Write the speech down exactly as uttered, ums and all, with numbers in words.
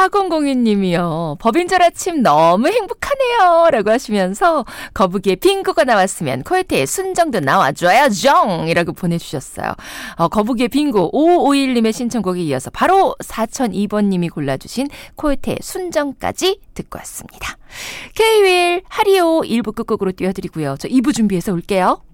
사공공이 님이요. 법인절 아침 너무 행복하네요. 라고 하시면서 거북이의 빙고가 나왔으면 코요태의 순정도 나와줘야죠. 이라고 보내주셨어요. 어, 거북이의 빙고 오오일 님의 신청곡에 이어서 바로 사천이 번 님이 골라주신 코요태의 순정까지 듣고 왔습니다. 케이윌 하리오 일 부 끝곡으로 띄워드리고요. 저 이 부 준비해서 올게요.